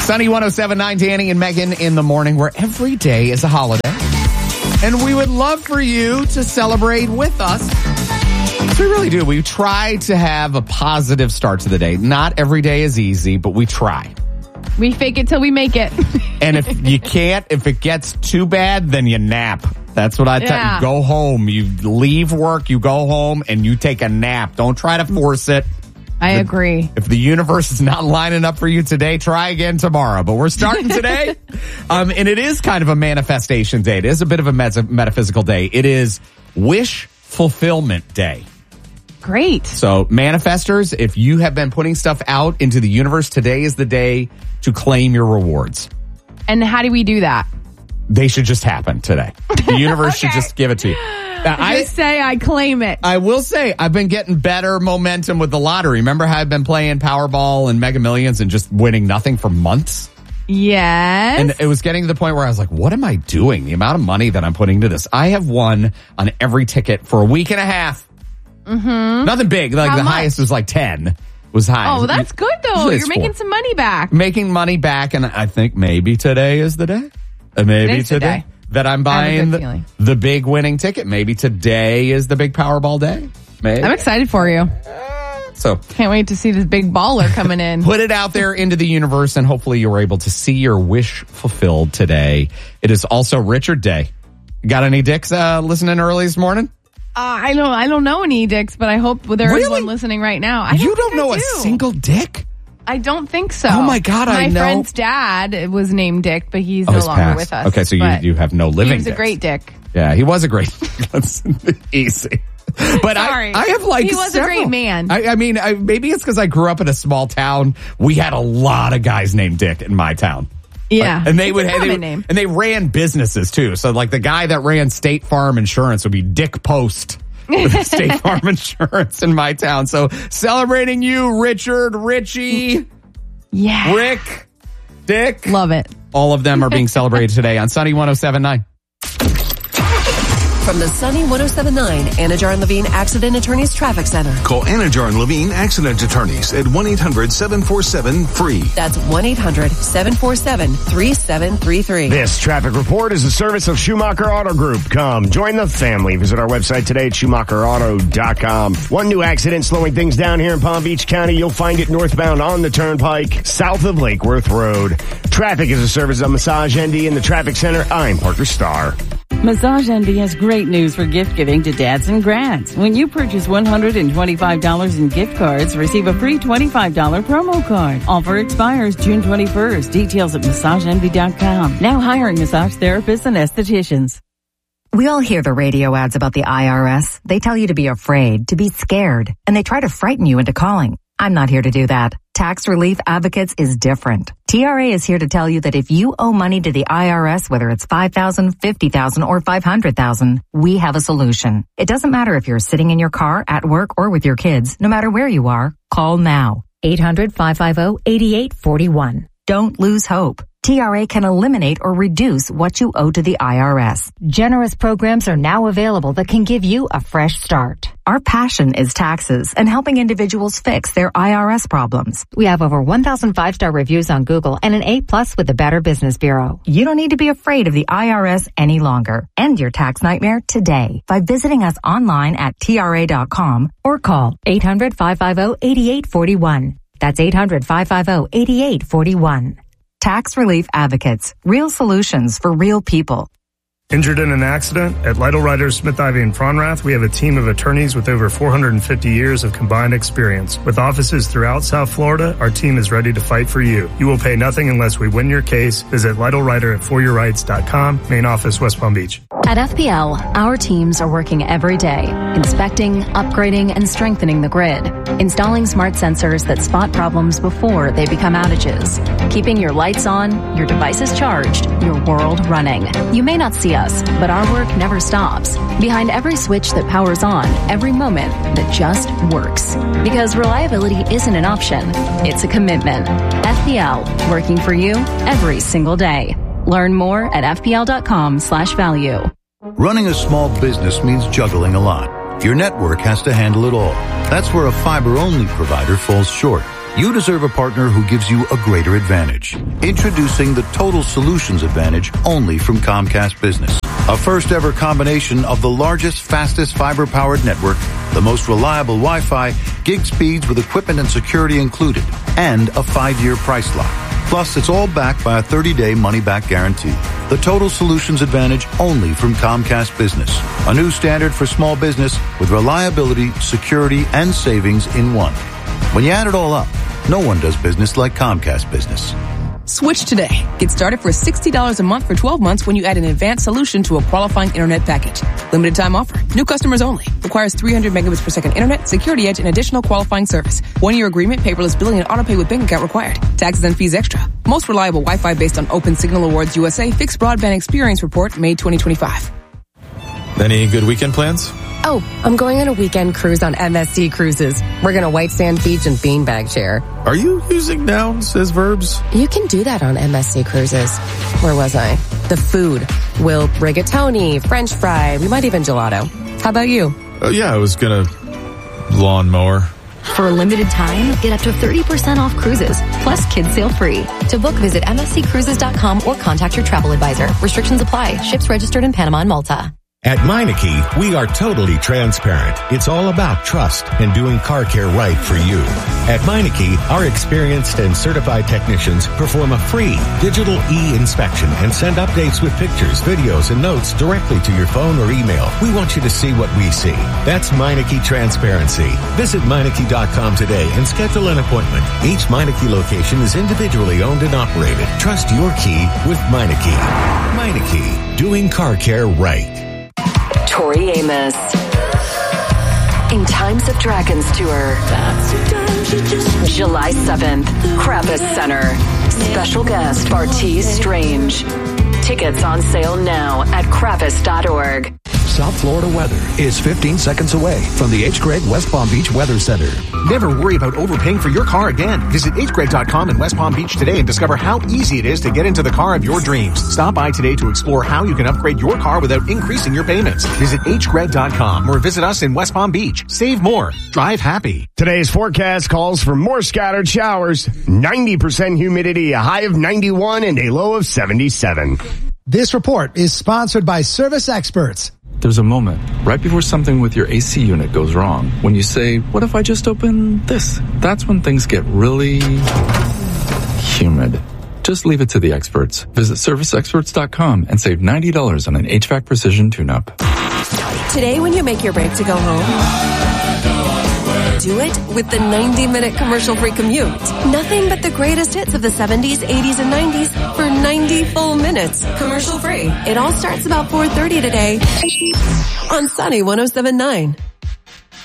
Sunny 107.9, Danny and Megan in the morning, where every day is a holiday. And we would love for you to celebrate with us. So we really do. We try to have a positive start to the day. Not every day is easy, but we try. We fake it till we make it. And if you can't, if it gets too bad, then you nap. That's what I tell you. Go home. You leave work, you go home, and you take a nap. Don't try to force it. I agree. If the universe is not lining up for you today, try again tomorrow. But we're starting today. And it is kind of a manifestation day. It is a bit of a metaphysical day. It is Wish Fulfillment Day. Great. So manifestors, if you have been putting stuff out into the universe, today is the day to claim your rewards. And how do we do that? They should just happen today. The universe should just give it to you. I claim it. I will say I've been getting better momentum with the lottery. Remember how I've been playing Powerball and Mega Millions and just winning nothing for months? Yes. And it was getting to the point where I was like, what am I doing? The amount of money that I'm putting into this. I have won on every ticket for a week and a half. Mm-hmm. Nothing big. Like the highest was like 10. Was high. Oh, that's good though. You're making some money back. Making money back, and I think maybe today is the day. Maybe today that I'm buying the big winning ticket. Maybe today is the big Powerball day. Maybe. I'm excited for you. So can't wait to see this big baller coming in. Put it out there into the universe, and hopefully you're able to see your wish fulfilled today. It is also Richard Day. Got any dicks listening early this morning? I don't know any dicks, but I hope there is one listening right now. You don't know a single dick? I don't think so. Oh my God, I know. My friend's dad was named Dick, but he's no longer with us. Okay, so you have no living dicks. He was a great dick. Yeah, he was a great That's easy. But Sorry. I have like he was several. A great man. I mean, maybe it's because I grew up in a small town. We had a lot of guys named Dick in my town. Yeah, and they ran businesses too. So like the guy that ran State Farm Insurance would be Dick Post with State Farm Insurance in my town. So celebrating you, Richard, Richie, Rick, Dick. Love it. All of them are being celebrated today on Sunny 107.9. From the Sunny 107.9 Anajar and Levine Accident Attorneys Traffic Center. Call Anajar and Levine Accident Attorneys at 1-800-747-FREE. That's 1-800-747-3733. This traffic report is a service of Schumacher Auto Group. Come join the family. Visit our website today at SchumacherAuto.com. One new accident slowing things down here in Palm Beach County. You'll find it northbound on the Turnpike, south of Lake Worth Road. Traffic is a service of Massage ND in the Traffic Center. I'm Parker Starr. Massage ND has great news for gift giving to dads and grads. When you purchase $125 in gift cards, receive a free $25 promo card. Offer expires June 21st. Details at MassageND.com. Now hiring massage therapists and estheticians. We all hear the radio ads about the IRS. They tell you to be afraid, to be scared, and they try to frighten you into calling. I'm not here to do that. Tax Relief Advocates is different. TRA is here to tell you that if you owe money to the IRS, whether it's $5,000, $50,000, or $500,000, we have a solution. It doesn't matter if you're sitting in your car, at work, or with your kids. No matter where you are, call now. 800-550-8841. Don't lose hope. TRA can eliminate or reduce what you owe to the IRS. Generous programs are now available that can give you a fresh start. Our passion is taxes and helping individuals fix their IRS problems. We have over 1,000 5-star reviews on Google and an A+ with the Better Business Bureau. You don't need to be afraid of the IRS any longer. End your tax nightmare today by visiting us online at TRA.com or call 800-550-8841. That's 800-550-8841. Tax Relief Advocates. Real solutions for real people. Injured in an accident? At Lytle Ryder, Smith, Ivy, and Fronrath, we have a team of attorneys with over 450 years of combined experience. With offices throughout South Florida, our team is ready to fight for you. You will pay nothing unless we win your case. Visit Lytle Ryder at foryourrights.com. Main office, West Palm Beach. At FPL, our teams are working every day, inspecting, upgrading, and strengthening the grid, installing smart sensors that spot problems before they become outages, keeping your lights on, your devices charged, your world running. You may not see us, but our work never stops. Behind every switch that powers on, every moment that just works. Because reliability isn't an option, it's a commitment. FPL, working for you every single day. Learn more at fpl.com/value. Running a small business means juggling a lot. Your network has to handle it all. That's where a fiber-only provider falls short. You deserve a partner who gives you a greater advantage. Introducing the Total Solutions Advantage only from Comcast Business. A first-ever combination of the largest, fastest fiber-powered network, the most reliable Wi-Fi, gig speeds with equipment and security included, and a 5-year price lock. Plus, it's all backed by a 30-day money-back guarantee. The Total Solutions Advantage only from Comcast Business. A new standard for small business with reliability, security, and savings in one. When you add it all up, no one does business like Comcast Business. Switch today. Get started for $60 a month for 12 months when you add an advanced solution to a qualifying internet package. Limited time offer. New customers only. Requires 300 megabits per second internet, security edge, and additional qualifying service. 1-year agreement, paperless billing, and autopay with bank account required. Taxes and fees extra. Most reliable Wi-Fi based on Open Signal Awards USA Fixed Broadband Experience Report, May 2025. Any good weekend plans? Oh, I'm going on a weekend cruise on MSC Cruises. We're going to White Sand Beach and beanbag chair. Are you using nouns as verbs? You can do that on MSC Cruises. Where was I? The food. We'll rigatoni, French fry, we might even gelato. How about you? Yeah, I was gonna lawnmower. For a limited time, get up to 30% off cruises, plus kids sail free. To book, visit msccruises.com or contact your travel advisor. Restrictions apply. Ships registered in Panama and Malta. At Meineke, we are totally transparent. It's all about trust and doing car care right for you. At Meineke, our experienced and certified technicians perform a free digital e-inspection and send updates with pictures, videos, and notes directly to your phone or email. We want you to see what we see. That's Meineke Transparency. Visit Meineke.com today and schedule an appointment. Each Meineke location is individually owned and operated. Trust your key with Meineke. Meineke, doing car care right. Tori Amos. In Times of Dragons Tour. July 7th, Kravis Center. Special guest, Bartiz Strange. Tickets on sale now at kravis.org. South Florida weather is 15 seconds away from the H. Gregg West Palm Beach Weather Center. Never worry about overpaying for your car again. Visit hgregg.com in West Palm Beach today and discover how easy it is to get into the car of your dreams. Stop by today to explore how you can upgrade your car without increasing your payments. Visit hgregg.com or visit us in West Palm Beach. Save more. Drive happy. Today's forecast calls for more scattered showers, 90% humidity, a high of 91 and a low of 77. This report is sponsored by Service Experts. There's a moment right before something with your AC unit goes wrong when you say, what if I just open this? That's when things get really humid. Just leave it to the experts. Visit serviceexperts.com and save $90 on an HVAC precision tune-up. Today when you make your break to go home, do it with the 90-minute commercial-free commute. Nothing but the greatest hits of the 70s, 80s, and 90s for 90 full minutes. Commercial-free. It all starts about 4:30 today on Sunny 107.9.